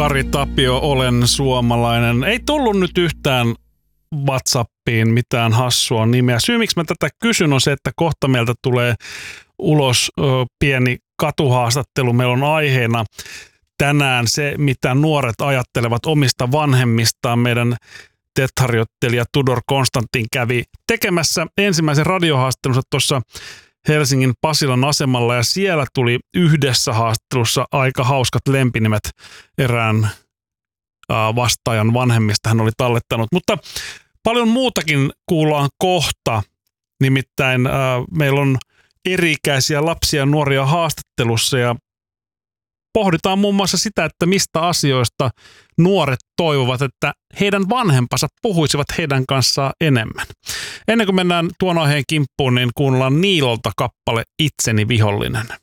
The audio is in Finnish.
Kari Tapio, olen suomalainen. Ei tullut nyt yhtään WhatsAppiin mitään hassua nimeä. Syy, miksi mä tätä kysyn, on se, että kohta meiltä tulee ulos pieni katuhaastattelu. Meillä on aiheena tänään se, mitä nuoret ajattelevat omista vanhemmistaan. Meidän TET-harjoittelija Tudor Konstantin kävi tekemässä ensimmäisen radiohaastattelunsa tuossa Helsingin Pasilan asemalla, ja siellä tuli yhdessä haastattelussa aika hauskat lempinimet erään vastaajan vanhemmista hän oli tallettanut. Mutta paljon muutakin kuullaan kohta, nimittäin meillä on eri-ikäisiä lapsia ja nuoria haastattelussa, ja pohditaan muun muassa sitä, että mistä asioista nuoret toivovat, että heidän vanhempansa puhuisivat heidän kanssaan enemmän. Ennen kuin mennään tuon aiheen kimppuun, niin kuunnellaan Niilolta kappale Itseni vihollinen.